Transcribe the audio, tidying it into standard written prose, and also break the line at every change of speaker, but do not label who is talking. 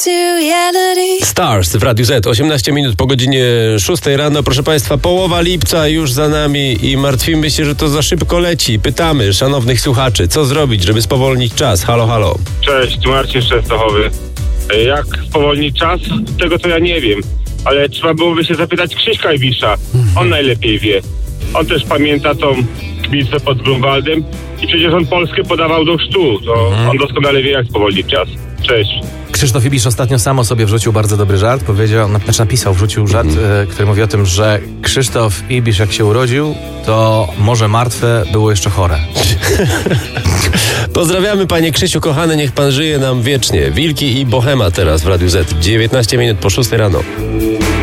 Stars w Radiu Z, 18 minut po godzinie 6 rano. Proszę Państwa, połowa lipca już za nami i martwimy się, że to za szybko leci. Pytamy szanownych słuchaczy, co zrobić, żeby spowolnić czas? Halo, halo.
Cześć, Marcin z Częstochowy. Jak spowolnić czas? Tego to ja nie wiem, ale trzeba byłoby się zapytać Krzyśka Ibisza. On najlepiej wie. On też pamięta tą bitwę pod Grunwaldem i przecież on Polskę podawał do chrztu. To on doskonale wie, jak spowolnić czas. Cześć.
Krzysztof Ibisz ostatnio sam o sobie wrzucił bardzo dobry żart. Wrzucił żart, który mówi o tym, że Krzysztof Ibisz jak się urodził, to morze martwe było jeszcze chore.
Pozdrawiamy panie Krzysiu, kochany, niech pan żyje nam wiecznie. Wilki i Bohema teraz w Radiu Z, 19 minut po 6 rano.